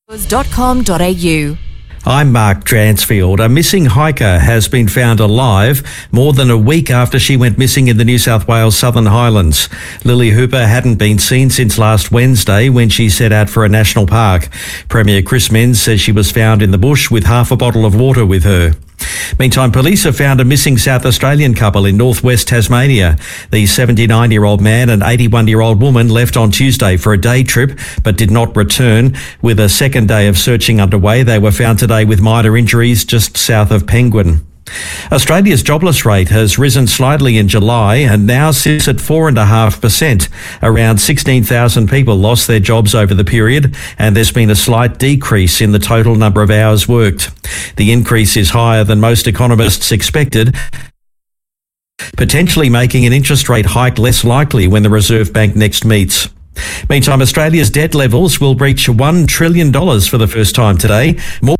.com.au. I'm Mark Dransfield. A missing hiker has been found alive more than a week after she went missing in the New South Wales Southern Highlands. Lily Hooper hadn't been seen since last Wednesday when she set out for a national park. Premier Chris Minns says she was found in the bush with half a bottle of water with her. Meantime, police have found a missing South Australian couple in northwest Tasmania. The 79-year-old man and 81-year-old woman left on Tuesday for a day trip but did not return. With a second day of searching underway, they were found today with minor injuries just south of Penguin. Australia's jobless rate has risen slightly in July and now sits at 4.5%. Around 16,000 people lost their jobs over the period, and there's been a slight decrease in the total number of hours worked. The increase is higher than most economists expected, potentially making an interest rate hike less likely when the Reserve Bank next meets. Meantime, Australia's debt levels will reach $1 trillion for the first time today.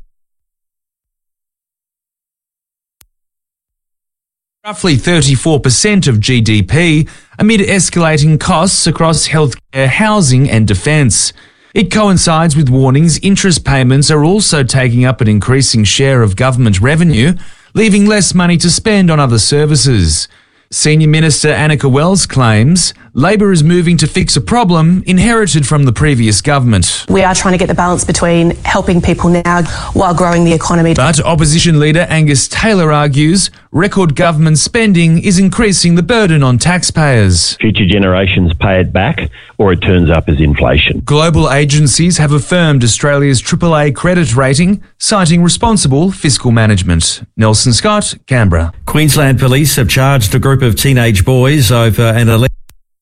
Roughly 34% of GDP amid escalating costs across healthcare, housing and defence. It coincides with warnings interest payments are also taking up an increasing share of government revenue, leaving less money to spend on other services. Senior Minister Annika Wells claims Labor is moving to fix a problem inherited from the previous government. We are trying to get the balance between helping people now while growing the economy. But opposition leader Angus Taylor argues record government spending is increasing the burden on taxpayers. Future generations pay it back or it turns up as inflation. Global agencies have affirmed Australia's AAA credit rating, citing responsible fiscal management. Nelson Scott, Canberra. Queensland Police have charged a group of teenage boys over an alleged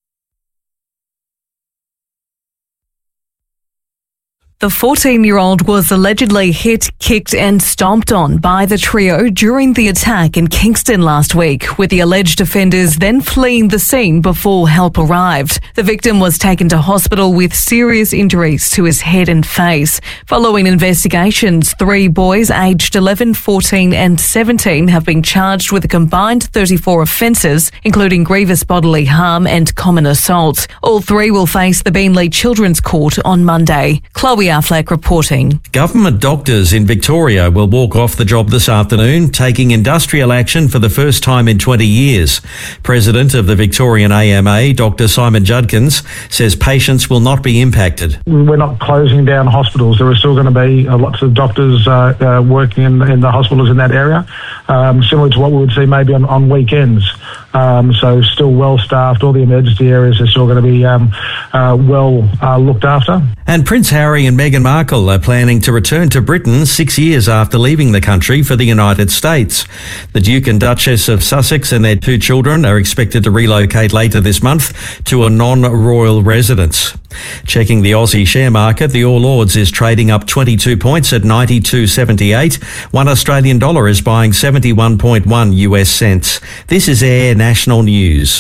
The 14-year-old was allegedly hit, kicked and stomped on by the trio during the attack in Kingston last week, with the alleged offenders then fleeing the scene before help arrived. The victim was taken to hospital with serious injuries to his head and face. Following investigations, 3 boys aged 11, 14 and 17 have been charged with a combined 34 offences, including grievous bodily harm and common assault. All 3 will face the Beenleigh Children's Court on Monday. Chloe Affleck reporting. Government doctors in Victoria will walk off the job this afternoon, taking industrial action for the first time in 20 years. President of the Victorian AMA, Dr. Simon Judkins, says patients will not be impacted. We're not closing down hospitals. There are still going to be lots of doctors working in the hospitals in that area, similar to what we would see maybe on weekends. So still well staffed. All the emergency areas are still going to be well looked after. And Prince Harry and Meghan Markle are planning to return to Britain 6 years after leaving the country for the United States. The Duke and Duchess of Sussex and their 2 children are expected to relocate later this month to a non-royal residence. Checking the Aussie share market, the All Ords is trading up 22 points at 92.78. $1 Australian dollar is buying 71.1 US cents. This is Air National News.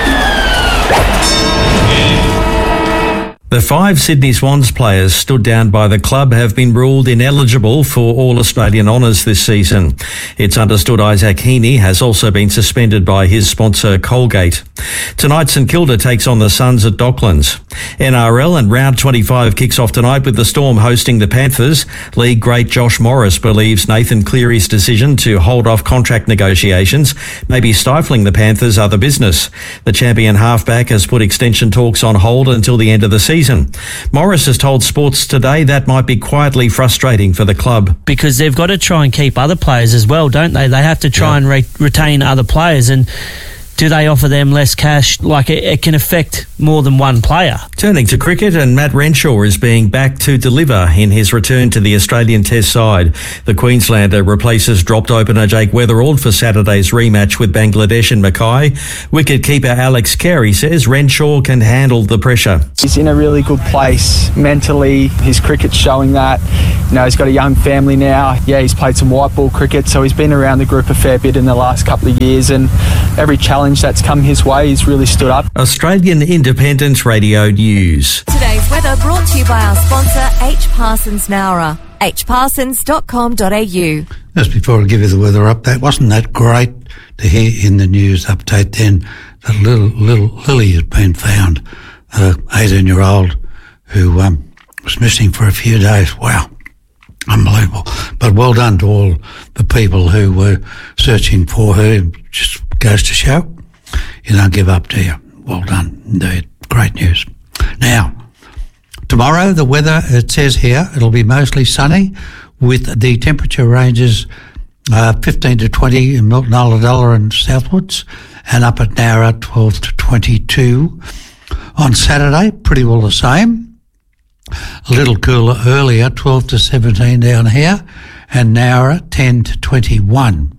The 5 Sydney Swans players stood down by the club have been ruled ineligible for All-Australian honours this season. It's understood Isaac Heaney has also been suspended by his sponsor Colgate. Tonight St Kilda takes on the Suns at Docklands. NRL and round 25 kicks off tonight with the Storm hosting the Panthers. League great Josh Morris believes Nathan Cleary's decision to hold off contract negotiations may be stifling the Panthers' other business. The champion halfback has put extension talks on hold until the end of the season. Morris has told Sports Today that might be quietly frustrating for the club. Because they've got to try and keep other players as well, don't they? They have to try and retain other players, and do they offer them less cash? Like, it can affect more than one player. Turning to cricket, and Matt Renshaw is being back to deliver in his return to the Australian Test side. The Queenslander replaces dropped opener Jake Weatherald for Saturday's rematch with Bangladesh in Mackay. Wicket-keeper Alex Carey says Renshaw can handle the pressure. He's in a really good place mentally. His cricket's showing that. You know, he's got a young family now. Yeah, he's played some white ball cricket, so he's been around the group a fair bit in the last couple of years, and every challenge that's come his way, he's really stood up. Australian Independent Radio News. Today's weather brought to you by our sponsor H. Parsons Nowra. hparsons.com.au. Just before I give you the weather update, wasn't that great to hear in the news update then that little Lily has been found, 18-year-old who was missing for a few days. Wow, unbelievable. But well done to all the people who were searching for her. Just goes to show you don't give up, do you? Well done indeed. Great news. Now, tomorrow the weather, it says here, it'll be mostly sunny with the temperature ranges 15 to 20 in Milton, Ulladulla and southwards, and up at Nowra 12 to 22. On Saturday, pretty well the same. A little cooler earlier, 12 to 17 down here, and Nowra 10 to 21.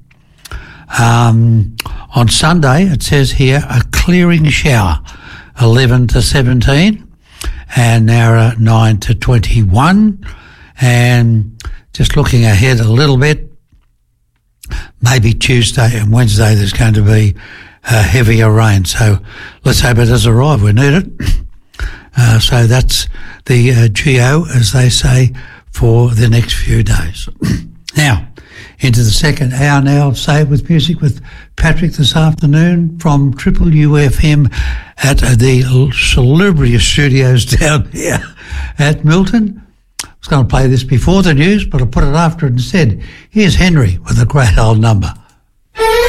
On Sunday, it says here, a clearing shower, 11 to 17, and Nowra 9 to 21. And just looking ahead a little bit, maybe Tuesday and Wednesday there's going to be heavier rain. So let's hope it does arrive. We need it. So that's the geo, as they say, for the next few days. Now, into the second hour now of Say It With Music with Patrick this afternoon from Triple UFM at the Salubrious Studios down here at Milton. I was going to play this before the news, but I put it after it instead. Here's Henry with a great old number.